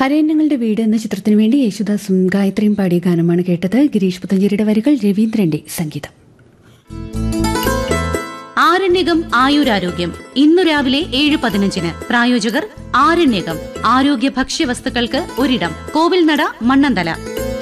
അരയന്നങ്ങളുടെ വീട് എന്ന ചിത്രത്തിനു വേണ്ടി യേശുദാസും ഗായത്രിയും പാടിയ ഗാനമാണ് കേട്ടത്. ഗിരീഷ് പുത്തഞ്ചേരിയുടെ വരികൾ, രവീന്ദ്രന്റെ സംഗീതം. ആരണ്യകം ആയുരാരോഗ്യം ഇന്നു രാവിലെ 7:15. പ്രായോജകർ ആരണ്യകം ആരോഗ്യ ഭക്ഷ്യവസ്തുക്കൾക്ക് ഒരിടം, കോവിൽനട, മണ്ണന്തല.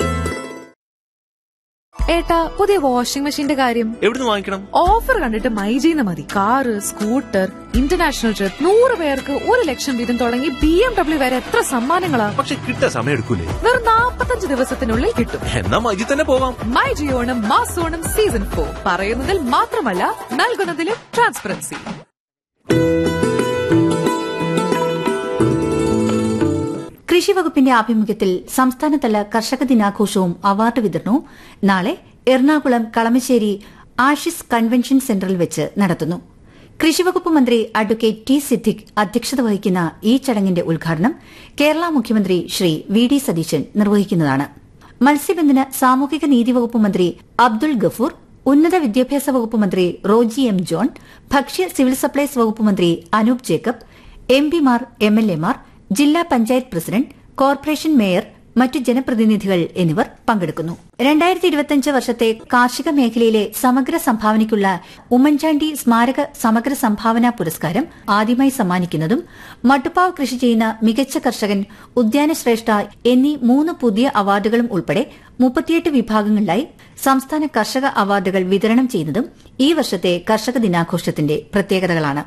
ഏട്ടാ, പുതിയ വാഷിംഗ് മെഷീന്റെ കാര്യം എവിടുന്ന് വാങ്ങിക്കണം? ഓഫർ കണ്ടിട്ട് മൈജിന്ന് മതി. കാറ്, സ്കൂട്ടർ, ഇന്റർനാഷണൽ ട്രിപ്പ്, 100 പേർക്ക് 1,00,000 വീതം തുടങ്ങി BMW വരെ എത്ര സമ്മാനങ്ങളാ. പക്ഷെ കിട്ടാൻ സമയം എടുക്കൂലേ? വെറും 45 ദിവസത്തിനുള്ളിൽ കിട്ടും. എന്നാ മൈജി തന്നെ പോവാം. മൈജി ഓണം മാസോണം സീസൺ 4 പറയുന്നതിൽ മാത്രമല്ല, നൽകുന്നതിലും ട്രാൻസ്പെറൻസി. കൃഷി വകുപ്പിന്റെ ആഭിമുഖ്യത്തിൽ സംസ്ഥാനതല കർഷക ദിനാഘോഷവും അവാർഡ് വിതരണവും നാളെ എറണാകുളം കളമശ്ശേരി ആഷിസ് കൺവെൻഷൻ സെന്ററിൽ വെച്ച് നടത്തുന്നു. കൃഷിവകുപ്പ് മന്ത്രി അഡ്വക്കേറ്റ് ടി സിദ്ദിഖ് അധ്യക്ഷത വഹിക്കുന്ന ഈ ചടങ്ങിന്റെ ഉദ്ഘാടനം കേരള മുഖ്യമന്ത്രി ശ്രീ വി ഡി സതീശൻ നിർവഹിക്കുന്നതാണ്. മത്സ്യബന്ധന സാമൂഹിക നീതി വകുപ്പ് മന്ത്രി അബ്ദുൾ ഗഫൂർ, ഉന്നത വിദ്യാഭ്യാസ വകുപ്പ് മന്ത്രി റോജി എം ജോൺ, ഭക്ഷ്യ സിവിൽ സപ്ലൈസ് വകുപ്പ് മന്ത്രി അനൂപ് ജേക്കബ്, എംപിമാർ, എംഎൽഎമാർ, ജില്ലാ പഞ്ചായത്ത് പ്രസിഡന്റ്, കോർപ്പറേഷൻ മേയർ, മറ്റു ജനപ്രതിനിധികൾ എന്നിവർ പങ്കെടുക്കുന്നു. 2025 വർഷത്തെ കാർഷിക മേഖലയിലെ സമഗ്ര സംഭാവനയ്ക്കുള്ള ഉമ്മൻചാണ്ടി സ്മാരക സമഗ്ര സംഭാവന പുരസ്കാരം ആദ്യമായി സമ്മാനിക്കുന്നതും മട്ടുപ്പാവ് കൃഷി ചെയ്യുന്ന മികച്ച കർഷകൻ, ഉദ്യാനശ്രേഷ്ഠ എന്നീ 3 പുതിയ അവാർഡുകളും ഉൾപ്പെടെ 38 വിഭാഗങ്ങളിലായി സംസ്ഥാന കർഷക അവാർഡുകൾ വിതരണം ചെയ്യുന്നതും ഈ വർഷത്തെ കർഷക ദിനാഘോഷത്തിന്റെ പ്രത്യേകതകളാണ്.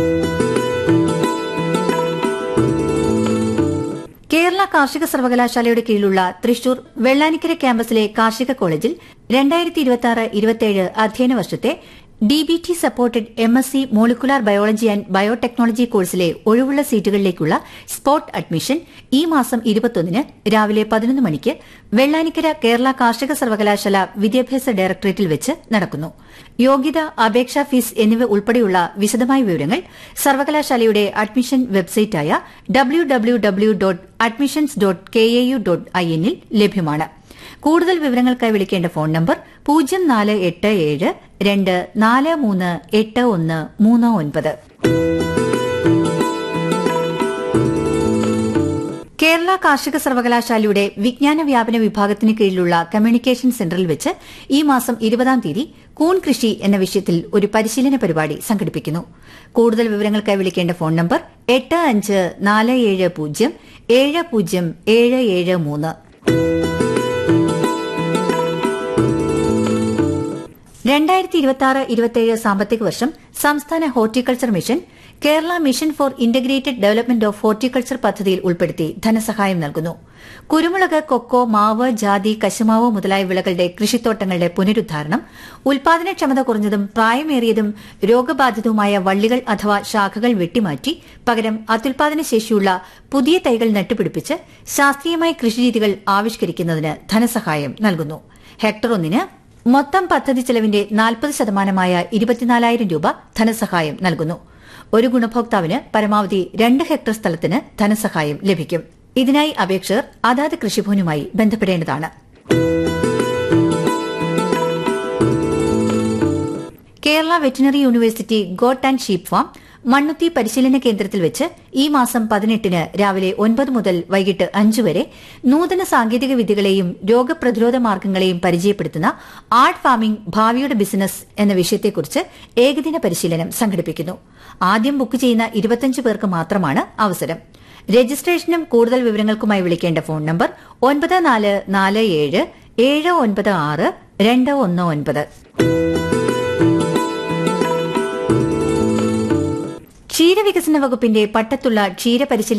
കേരള കാർഷിക സർവകലാശാലയുടെ കീഴിലുള്ള തൃശൂർ വെള്ളാനിക്കര ക്യാമ്പസിലെ കാർഷിക കോളേജിൽ 2026-27 അധ്യയന വർഷത്തെ DBT supported MSc molecular biology and biotechnology കോഴ്സിലെ ഒഴിവുള്ള സീറ്റുകളിലേക്കുള്ള സ്പോട്ട് അഡ്മിഷൻ ഈ മാസം 21 രാവിലെ 11 മണിക്ക് വെള്ളാനിക്കര കേരള കാർഷിക സർവകലാശാല വിദ്യാഭ്യാസ ഡയറക്ടറേറ്റിൽ വെച്ച് നടക്കുന്നു. യോഗ്യത, അപേക്ഷാ ഫീസ് എന്നിവ ഉൾപ്പെടെയുള്ള വിശദമായ വിവരങ്ങൾ സർവകലാശാലയുടെ അഡ്മിഷൻ വെബ്സൈറ്റായ www.admissions.kau.in ൽ ലഭ്യമാണ്. കൂടുതൽ വിവരങ്ങൾക്കായി വിളിക്കേണ്ട ഫോൺ നമ്പർ 0487-243-8139. കേരള കാർഷിക സർവകലാശാലയുടെ വിജ്ഞാന വ്യാപന വിഭാഗത്തിന് കീഴിലുള്ള കമ്മ്യൂണിക്കേഷൻ സെന്ററിൽ വെച്ച് ഈ മാസം 20-ാം തീയതി കൂൺ കൃഷി എന്ന വിഷയത്തിൽ ഒരു പരിശീലന പരിപാടി സംഘടിപ്പിക്കുന്നു. കൂടുതൽ വിവരങ്ങൾക്കായി വിളിക്കേണ്ട ഫോൺ നമ്പർ 85-470-70773. 2026-27 സാമ്പത്തിക വർഷം സംസ്ഥാന horticulture mission Kerala mission four integrated development of horticulture പദ്ധതിയിൽ ഉൾപ്പെടുത്തി ധനസഹായം നൽകുന്നു. കുരുമുളക്, കൊക്കോ, മാവ്, ജാതി, കശുമാവ് മുതലായ വിളകളുടെ കൃഷിത്തോട്ടങ്ങളുടെ പുനരുദ്ധാരണം, ഉൽപാദനക്ഷമത കുറഞ്ഞതും പ്രായമേറിയതും രോഗബാധിതവുമായ വള്ളികൾ അഥവാ ശാഖകൾ വെട്ടിമാറ്റി പകരം അത്യുൽപാദന ശേഷിയുള്ള പുതിയ തൈകൾ നട്ടുപിടിപ്പിച്ച് ശാസ്ത്രീയമായ കൃഷിരീതികൾ ആവിഷ്കരിക്കുന്നതിന് ധനസഹായം നൽകുന്നു. ഹെക്ടർ ഒന്നിന് മൊത്തം പദ്ധതി ചെലവിന്റെ 40%-മായ 24,000 രൂപ ധനസഹായം നൽകുന്നു. ഒരു ഗുണഭോക്താവിന് പരമാവധി 2 ഹെക്ടർ സ്ഥലത്തിന് ധനസഹായം ലഭിക്കും. ഇതിനായി അപേക്ഷകർ അതാത് കൃഷിഭവനുമായി ബന്ധപ്പെടേണ്ടതാണ്. Kerala veterinary university got and sheep farm Mannuthy പരിശീലന കേന്ദ്രത്തിൽ വെച്ച് ഈ മാസം 18 രാവിലെ 9 മുതൽ വൈകിട്ട് 5 വരെ നൂതന സാങ്കേതിക വിദ്യകളെയും രോഗപ്രതിരോധ മാർഗ്ഗങ്ങളെയും പരിചയപ്പെടുത്തുന്ന ആർട്ട് ഫാമിംഗ് ഭാവിയുടെ ബിസിനസ് എന്ന വിഷയത്തെക്കുറിച്ച് ഏകദിന പരിശീലനം സംഘടിപ്പിക്കുന്നു. ആദ്യം ബുക്ക് ചെയ്യുന്ന 25 പേർക്ക് മാത്രമാണ് അവസരം. രജിസ്ട്രേഷനും കൂടുതൽ വിവരങ്ങൾക്കുമായി വിളിക്കേണ്ട ഫോൺ നമ്പർ 9447-796-219. ക്ഷീരവികസന വകുപ്പിന്റെ പട്ടത്തുള്ള ക്ഷീരപരിശീലന